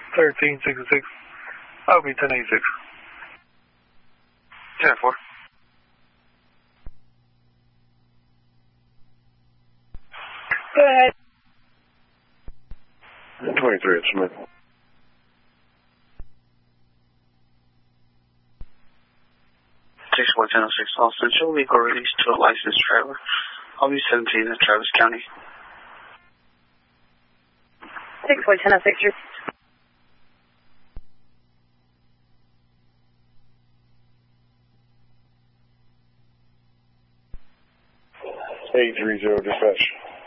1366. I'll be 1086. 10-4. Go ahead. 23 at Smith. 611006 All Central. Vehicle released to a licensed driver. I'll be 17 at Travis County. 611006. Eight 30 dispatch.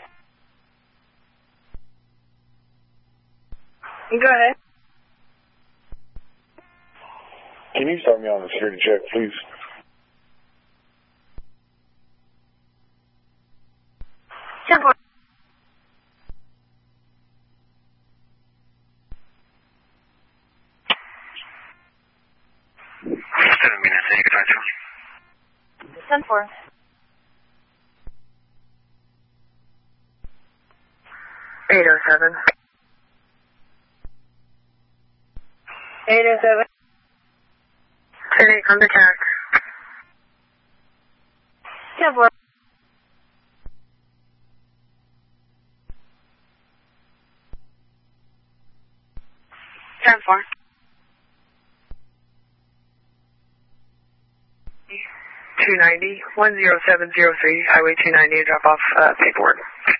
Go ahead. Can you start me on the security check, please? Simple. Say goodbye to him. 10-4. Eight oh seven. 807. 10-8 from the tax. 10-4. 10-4. 290, 10703, Highway 290, drop off paperwork.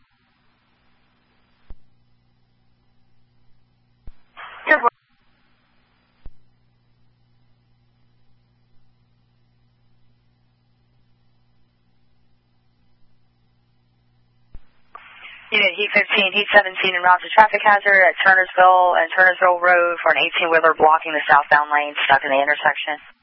Unit Heat 15, Heat 17 en route to traffic hazard at Turnersville and Turnersville Road for an 18-wheeler blocking the southbound lane stuck in the intersection.